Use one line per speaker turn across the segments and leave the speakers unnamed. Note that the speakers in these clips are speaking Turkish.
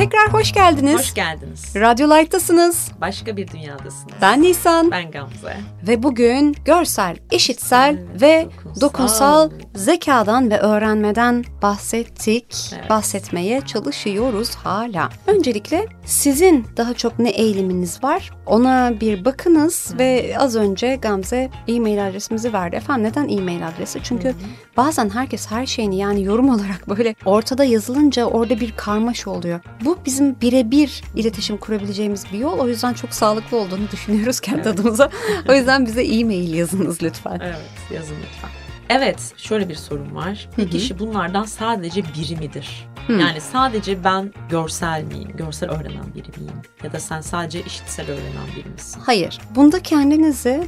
Tekrar hoş geldiniz.
Hoş geldiniz.
Radyo Light'tasınız.
Başka bir dünyadasınız.
Ben Nisan.
Ben Gamze.
Ve bugün görsel, işitsel ve dokunsal zekadan ve öğrenmeden bahsettik. Evet. Bahsetmeye çalışıyoruz hala. Öncelikle sizin daha çok ne eğiliminiz var? Ona bir bakınız ve az önce Gamze e-mail adresimizi verdi. Efendim neden e-mail adresi? Çünkü bazen herkes her şeyini yani yorum olarak böyle ortada yazılınca orada bir karmaşa oluyor. Bu bizim birebir iletişim kurabileceğimiz bir yol. O yüzden çok sağlıklı olduğunu düşünüyoruz kendi adımıza. O yüzden bize e-mail yazınız lütfen.
Evet, yazın lütfen. Evet, şöyle bir sorun var. Bir kişi bunlardan sadece biri midir? Yani sadece ben görsel miyim? Görsel öğrenen biri miyim? Ya da sen sadece işitsel öğrenen biri misin?
Hayır. Bunda kendinize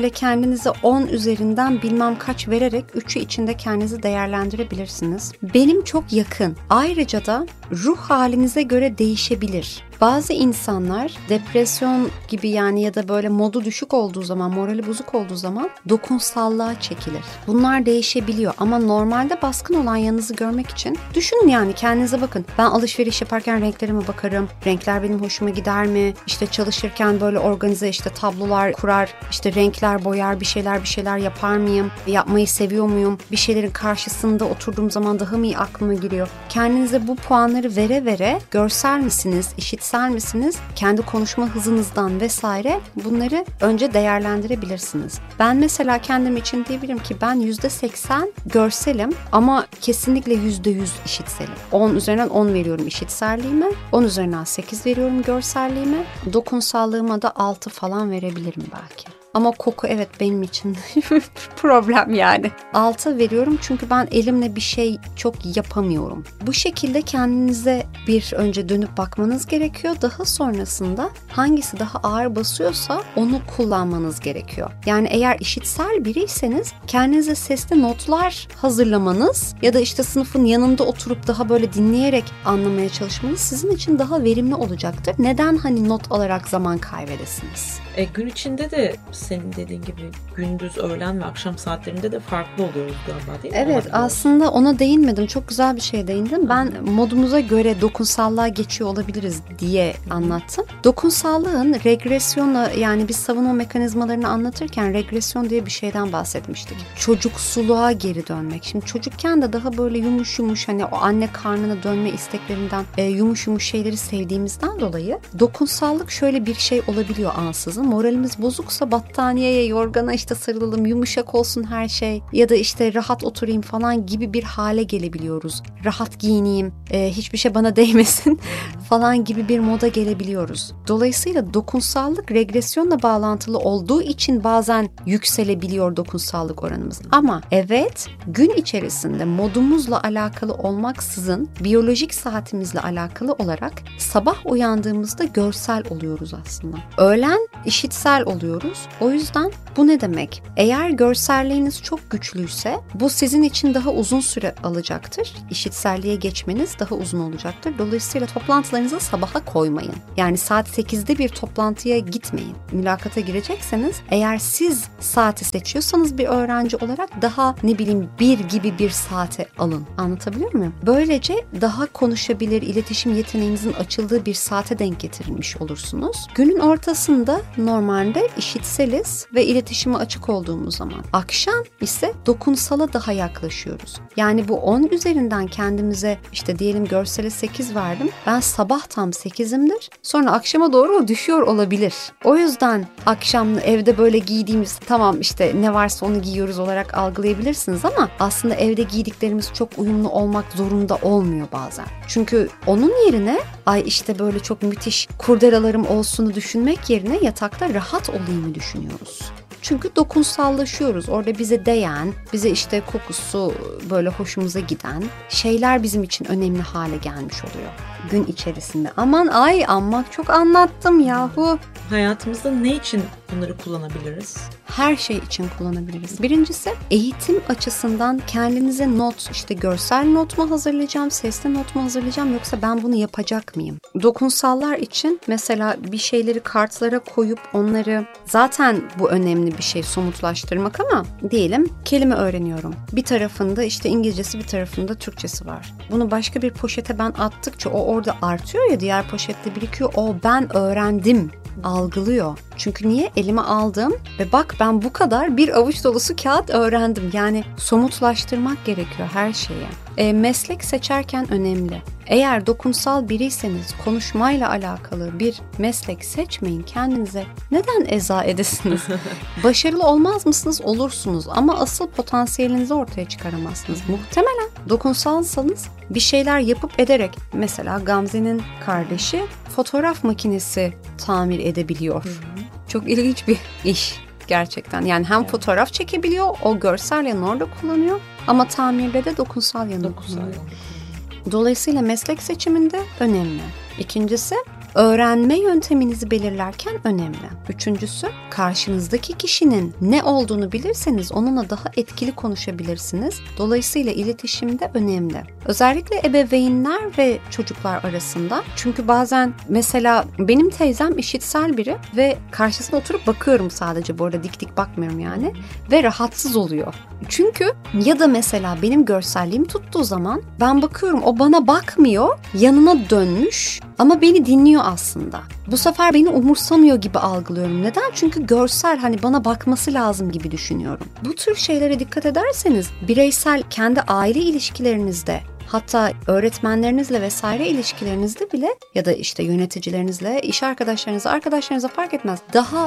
10 üzerinden bilmem kaç vererek 3'ü içinde kendinizi değerlendirebilirsiniz. Benim çok yakın. Ayrıca da ruh halinize göre değişebilir. Bazı insanlar depresyon gibi yani ya da böyle modu düşük olduğu zaman, morali bozuk olduğu zaman dokunsallığa çekilir. Bunlar değişebiliyor ama normalde baskın olan yanınızı görmek için düşünün yani kendinize bakın. Ben alışveriş yaparken renklerime bakarım. Renkler benim hoşuma gider mi? İşte çalışırken böyle organize tablolar kurar, işte renkler boyar, bir şeyler yapar mıyım? Yapmayı seviyor muyum? Bir şeylerin karşısında oturduğum zaman daha mı iyi aklıma giriyor? Kendinize bu puanları vere vere görsel misiniz, işitsel misiniz? Kendi konuşma hızınızdan vesaire bunları önce değerlendirebilirsiniz. Ben mesela kendim için diyebilirim ki ben %80 görselim ama kesinlikle %100 işitselim. 10 üzerinden 10 veriyorum işitselliğime, 10 üzerinden 8 veriyorum görsellliğime, dokunsallığıma da 6 falan verebilirim belki. Ama koku evet benim için problem yani. 6 veriyorum çünkü ben elimle bir şey çok yapamıyorum. Bu şekilde kendinize bir önce dönüp bakmanız gerekiyor. Daha sonrasında hangisi daha ağır basıyorsa onu kullanmanız gerekiyor. Yani eğer işitsel biriyseniz kendinize sesli notlar hazırlamanız ya da işte sınıfın yanında oturup daha böyle dinleyerek anlamaya çalışmanız sizin için daha verimli olacaktır. Neden not alarak zaman kaybedesiniz?
Gün içinde de senin dediğin gibi gündüz, öğlen ve akşam saatlerinde de farklı oluyoruz galiba değil mi?
Evet aslında ona değinmedim. Çok güzel bir şeye değindim. Ben modumuza göre dokunsallığa geçiyor olabiliriz diye anlattım. Dokunsallığın regresyonla yani biz savunma mekanizmalarını anlatırken regresyon diye bir şeyden bahsetmiştik. Çocuksuluğa geri dönmek. Şimdi çocukken de daha böyle yumuş o anne karnına dönme isteklerinden yumuş şeyleri sevdiğimizden dolayı dokunsallık şöyle bir şey olabiliyor ansızın. Moralimiz bozuksa battaniyeye, yorgana sarılalım, yumuşak olsun her şey ya da rahat oturayım falan gibi bir hale gelebiliyoruz. Rahat giyineyim, hiçbir şey bana değmesin falan gibi bir moda gelebiliyoruz. Dolayısıyla dokunsallık regresyonla bağlantılı olduğu için bazen yükselebiliyor dokunsallık oranımız. Ama evet gün içerisinde modumuzla alakalı olmaksızın biyolojik saatimizle alakalı olarak sabah uyandığımızda görsel oluyoruz aslında. Öğlen işitsel oluyoruz. O yüzden bu ne demek? Eğer görselliğiniz çok güçlüyse bu sizin için daha uzun süre alacaktır. İşitselliğe geçmeniz daha uzun olacaktır. Dolayısıyla toplantılarınızı sabaha koymayın. Yani saat 8'de bir toplantıya gitmeyin. Mülakata girecekseniz eğer siz saati seçiyorsanız bir öğrenci olarak daha 1 gibi bir saate alın. Anlatabiliyor muyum? Böylece daha konuşabilir, iletişim yeteneğinizin açıldığı bir saate denk getirilmiş olursunuz. Günün ortasında normalde işitseliz ve iletişime açık olduğumuz zaman. Akşam ise dokunsala daha yaklaşıyoruz. Yani bu 10 üzerinden kendimize diyelim görsele 8 verdim. Ben sabah tam 8'imdir. Sonra akşama doğru o düşüyor olabilir. O yüzden akşam evde böyle giydiğimiz tamam ne varsa onu giyiyoruz olarak algılayabilirsiniz ama aslında evde giydiklerimiz çok uyumlu olmak zorunda olmuyor bazen. Çünkü onun yerine böyle çok müthiş kurdelalarım olsunu düşünmek yerine yatakta rahat olayımı düşünüyoruz. Çünkü dokunsallaşıyoruz. Orada bize değen, bize kokusu böyle hoşumuza giden şeyler bizim için önemli hale gelmiş oluyor gün içerisinde. Aman amma çok anlattım yahu.
Hayatımızda ne için bunları kullanabiliriz?
Her şey için kullanabiliriz. Birincisi, eğitim açısından kendinize not, işte görsel not mu hazırlayacağım, sesli not mu hazırlayacağım, yoksa ben bunu yapacak mıyım? Dokunsallar için mesela bir şeyleri kartlara koyup onları, zaten bu önemli bir şey somutlaştırmak, ama diyelim kelime öğreniyorum. Bir tarafında işte İngilizcesi, bir tarafında Türkçesi var. Bunu başka bir poşete ben attıkça o orada artıyor ya, diğer poşette birikiyor. O ben öğrendim algılıyor. Çünkü niye? Elime aldım ve bak ben bu kadar bir avuç dolusu kağıt öğrendim. Yani somutlaştırmak gerekiyor her şeyi. Meslek seçerken önemli. Eğer dokunsal biriyseniz konuşmayla alakalı bir meslek seçmeyin kendinize. Neden eza edesiniz? Başarılı olmaz mısınız? Olursunuz ama asıl potansiyelinizi ortaya çıkaramazsınız. Muhtemelen dokunsalsanız bir şeyler yapıp ederek, mesela Gamze'nin kardeşi fotoğraf makinesi tamir edebiliyor. Çok ilginç bir iş gerçekten. Yani hem fotoğraf çekebiliyor, o görsel yanı orada kullanıyor, ama tamirde de dokunsal yanı kullanıyor. Dolayısıyla meslek seçiminde önemli. İkincisi, öğrenme yönteminizi belirlerken önemli. Üçüncüsü, karşınızdaki kişinin ne olduğunu bilirseniz onunla daha etkili konuşabilirsiniz. Dolayısıyla iletişimde önemli. Özellikle ebeveynler ve çocuklar arasında. Çünkü bazen mesela benim teyzem işitsel biri ve karşısına oturup bakıyorum sadece, bu arada dik dik bakmıyorum yani, ve rahatsız oluyor. Çünkü ya da mesela benim görselliğim tuttuğu zaman ben bakıyorum, o bana bakmıyor, yanına dönmüş ama beni dinliyor aslında. Bu sefer beni umursamıyor gibi algılıyorum. Neden? Çünkü görsel, hani bana bakması lazım gibi düşünüyorum. Bu tür şeylere dikkat ederseniz bireysel kendi aile ilişkilerinizde, hatta öğretmenlerinizle vesaire ilişkilerinizde bile, ya da işte yöneticilerinizle, iş arkadaşlarınıza fark etmez. Daha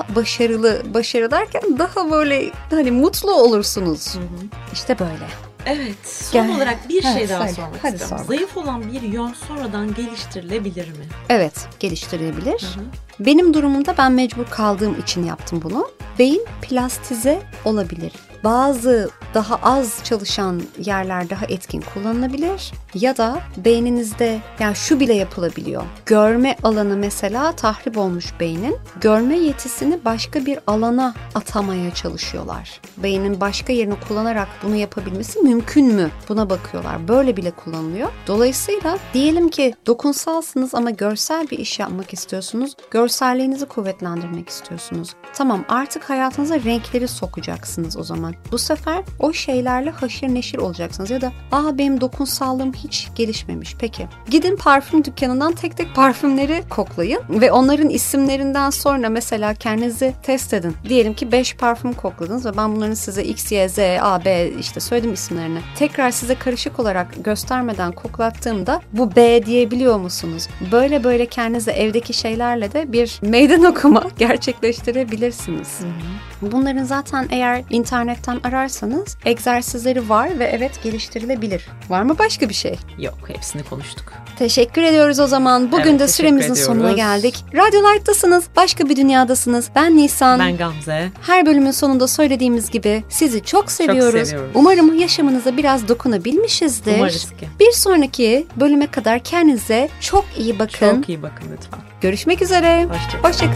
başarı derken daha böyle hani mutlu olursunuz. İşte böyle.
Evet. Son olarak bir şey daha
söyle.
sormak
Hadi
istiyorum.
sor.
Zayıf olan bir yön sonradan geliştirilebilir mi?
Evet, geliştirilebilir. Benim durumumda ben mecbur kaldığım için yaptım bunu. Beyin plastize olabilir. Bazı daha az çalışan yerler daha etkin kullanılabilir. Ya da beyninizde, yani şu bile yapılabiliyor. Görme alanı mesela tahrip olmuş beynin. Görme yetisini başka bir alana atamaya çalışıyorlar. Beynin başka yerini kullanarak bunu yapabilmesi mümkün mü? Buna bakıyorlar. Böyle bile kullanılıyor. Dolayısıyla diyelim ki dokunsalsınız ama görsel bir iş yapmak istiyorsunuz. Görselliğinizi kuvvetlendirmek istiyorsunuz. Tamam, artık hayatınıza renkleri sokacaksınız o zaman. Bu sefer o şeylerle haşır neşir olacaksınız. Ya da benim dokunsallığım hiç gelişmemiş. Peki gidin parfüm dükkanından tek tek parfümleri koklayın ve onların isimlerinden sonra mesela kendinizi test edin. Diyelim ki 5 parfüm kokladınız ve ben bunların size X, Y, Z, A, B işte söyledim isimlerini. Tekrar size karışık olarak göstermeden koklattığımda bu B diyebiliyor musunuz? Böyle kendinize evdeki şeylerle de bir meydan okuma gerçekleştirebilirsiniz. Bunların zaten eğer internetten ararsanız egzersizleri var ve evet, geliştirilebilir. Var mı başka bir şey?
Yok, hepsini konuştuk.
Teşekkür ediyoruz o zaman. Bugün de süremizin sonuna geldik. Radyo Light'tasınız, başka bir dünyadasınız. Ben Nisan.
Ben Gamze.
Her bölümün sonunda söylediğimiz gibi sizi çok seviyoruz. Umarım yaşamınıza biraz dokunabilmişizdir.
Umarız ki.
Bir sonraki bölüme kadar kendinize çok iyi bakın.
Çok iyi bakın lütfen.
Görüşmek üzere.
Hoşça kalın.